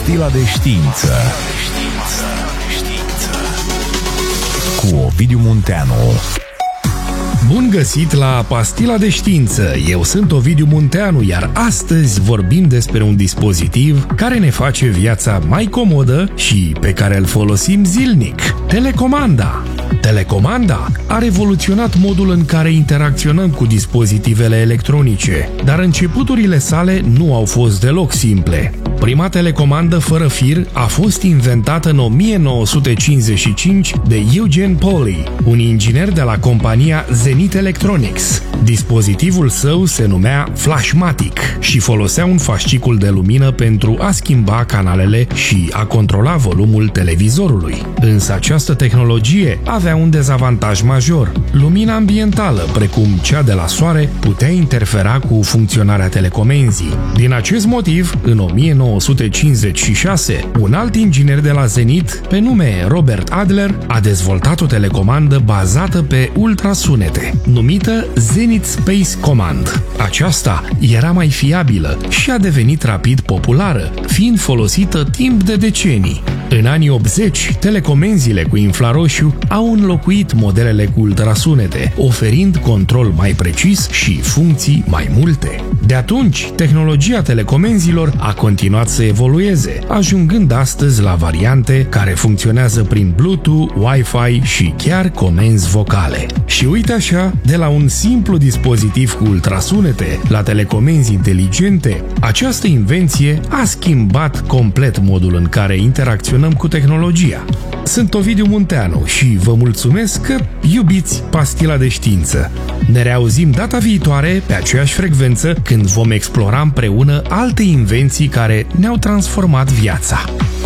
Pastila de știință cu Ovidiu Munteanu. Bun găsit la Pastila de știință! Eu sunt Ovidiu Munteanu, iar astăzi vorbim despre un dispozitiv care ne face viața mai comodă și pe care îl folosim zilnic. Telecomanda! Telecomanda a revoluționat modul în care interacționăm cu dispozitivele electronice, dar începuturile sale nu au fost deloc simple. Prima telecomandă fără fir a fost inventată în 1955 de Eugene Pauly, un inginer de la compania Zenith Electronics. Dispozitivul său se numea Flashmatic și folosea un fascicul de lumină pentru a schimba canalele și a controla volumul televizorului. Însă această tehnologie avea un dezavantaj major. Lumina ambientală, precum cea de la soare, putea interfera cu funcționarea telecomenzii. Din acest motiv, în 1956, un alt inginer de la Zenith, pe nume Robert Adler, a dezvoltat o telecomandă bazată pe ultrasunete, numită Zenith Space Command. Aceasta era mai fiabilă și a devenit rapid populară, fiind folosită timp de decenii. În anii 80, telecomenzile cu infraroșu au înlocuit modelele cu ultrasunete, oferind control mai precis și funcții mai multe. De atunci, tehnologia telecomenzilor a continuat să evolueze, ajungând astăzi la variante care funcționează prin Bluetooth, Wi-Fi și chiar comenzi vocale. Și uite așa, de la un simplu dispozitiv cu ultrasunete la telecomenzi inteligente, această invenție a schimbat complet modul în care interacționăm cu tehnologia. Sunt Ovidiu Munteanu și vă mulțumesc că iubiți Pastila de știință. Ne reauzim data viitoare pe aceeași frecvență când vom explora împreună alte invenții care ne-au transformat viața.